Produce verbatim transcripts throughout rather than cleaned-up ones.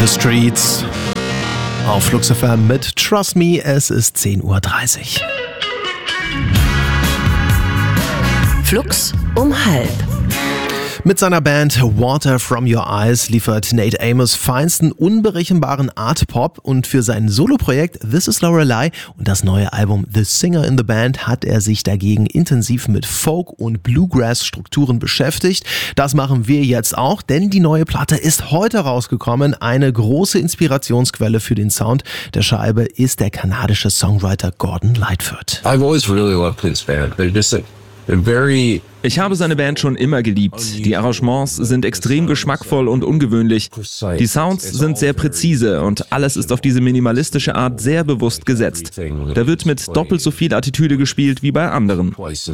Streets auf Flux F M mit Trust Me, es ist zehn Uhr dreißig. Flux um halb. Mit seiner Band Water From Your Eyes liefert Nate Amos feinsten, unberechenbaren Art-Pop und für sein Soloprojekt This Is Lorelei und das neue Album The Singer in the Band hat er sich dagegen intensiv mit Folk- und Bluegrass-Strukturen beschäftigt. Das machen wir jetzt auch, denn die neue Platte ist heute rausgekommen. Eine große Inspirationsquelle für den Sound der Scheibe ist der kanadische Songwriter Gordon Lightfoot. I've always really loved his band. They're just a, they're very Ich habe seine Band schon immer geliebt. Die Arrangements sind extrem geschmackvoll und ungewöhnlich. Die Sounds sind sehr präzise und alles ist auf diese minimalistische Art sehr bewusst gesetzt. Da wird mit doppelt so viel Attitüde gespielt wie bei anderen.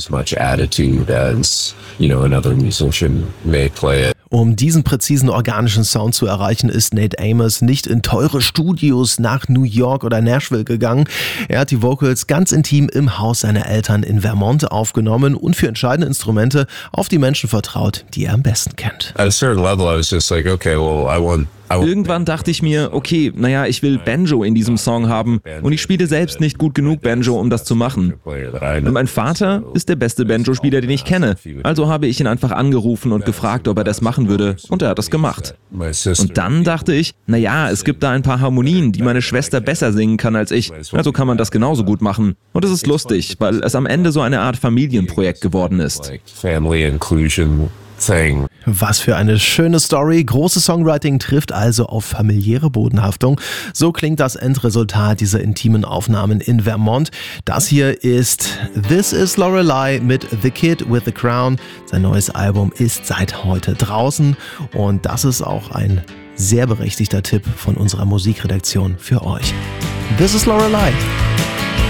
Um diesen präzisen organischen Sound zu erreichen, ist Nate Amos nicht in teure Studios nach New York oder Nashville gegangen. Er hat die Vocals ganz intim im Haus seiner Eltern in Vermont aufgenommen und für entscheidende Instrumente auf die Menschen vertraut, die er am besten kennt. At a certain level, I was just like, okay, well, I want Irgendwann dachte ich mir, okay, naja, ich will Banjo in diesem Song haben und ich spiele selbst nicht gut genug Banjo, um das zu machen. Und mein Vater ist der beste Banjo-Spieler, den ich kenne. Also habe ich ihn einfach angerufen und gefragt, ob er das machen würde und er hat das gemacht. Und dann dachte ich, naja, es gibt da ein paar Harmonien, die meine Schwester besser singen kann als ich. Also kann man das genauso gut machen. Und es ist lustig, weil es am Ende so eine Art Familienprojekt geworden ist. family inclusion thing. Was für eine schöne Story. Großes Songwriting trifft also auf familiäre Bodenhaftung. So klingt das Endresultat dieser intimen Aufnahmen in Vermont. Das hier ist This Is Lorelei mit The Kid with the Crown. Sein neues Album ist seit heute draußen und das ist auch ein sehr berechtigter Tipp von unserer Musikredaktion für euch. This Is Lorelei.